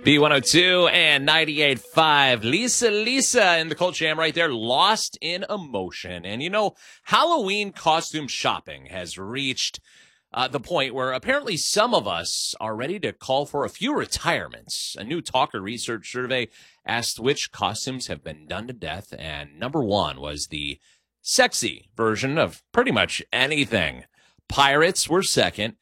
B102 and 98.5. Lisa in the Cold Jam right there, lost in emotion. And you know, Halloween costume shopping has reached the point where apparently some of us are ready to call for a few retirements. A new Talker research survey asked which costumes have been done to death, and number one was the sexy version of pretty much anything. Pirates were second,